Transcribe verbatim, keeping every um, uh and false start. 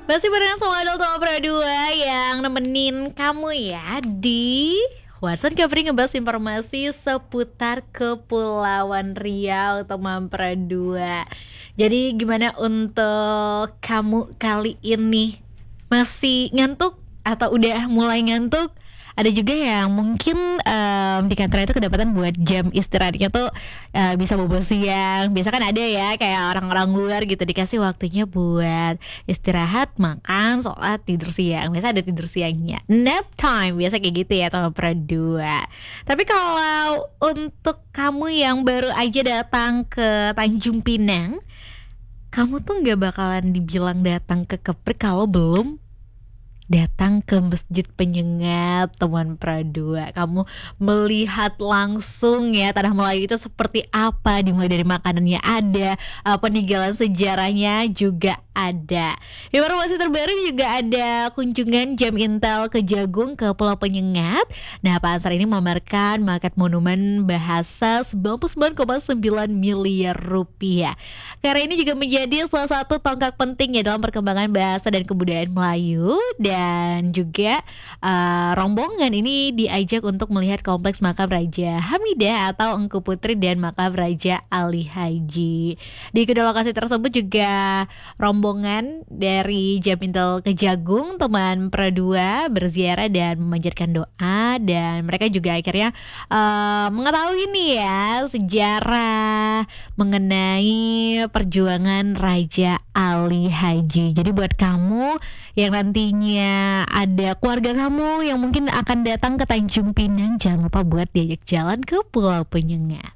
Masih barengan sama Adel Tua Pradua yang nemenin kamu ya di Watson Capri, ngebahas informasi seputar Kepulauan Riau teman Pradua. Jadi gimana untuk kamu kali ini? Masih ngantuk atau udah mulai ngantuk? Ada juga yang mungkin em, di kantor itu kedapatan buat jam istirahatnya tuh eh, bisa bobo siang. Biasa kan ada ya kayak orang-orang luar gitu dikasih waktunya buat istirahat, makan, sholat, tidur siang. Biasa ada tidur siangnya, nap time, biasa kayak gitu ya teman Pradua. Tapi kalau untuk kamu yang baru aja datang ke Tanjung Pinang, kamu tuh nggak bakalan dibilang datang ke Kepri kalau belum datang ke Masjid Penyengat teman Pradua. Kamu melihat langsung ya tanah Melayu itu seperti apa, dimulai dari makanannya ada, uh, peninggalan sejarahnya juga ada. Informasi terbaru juga ada kunjungan Jam Intel Kejagung ke Pulau Penyengat. Nah, pasar ini memamerkan maket monumen bahasa sembilan puluh sembilan koma sembilan miliar rupiah. Karena ini juga menjadi salah satu tonggak penting ya dalam perkembangan bahasa dan kebudayaan Melayu. Dan juga uh, rombongan ini diajak untuk melihat kompleks makam Raja Hamidah atau Engku Putri dan makam Raja Ali Haji. Di kedua lokasi tersebut juga rombongan dari Jam Intel Kejagung teman Pradua berziarah dan memanjatkan doa, dan mereka juga akhirnya uh, mengetahui nih ya sejarah mengenai perjuangan Raja Ali Haji. Jadi buat kamu yang nantinya ada keluarga kamu yang mungkin akan datang ke Tanjung Pinang, jangan lupa buat diajak jalan ke Pulau Penyengat.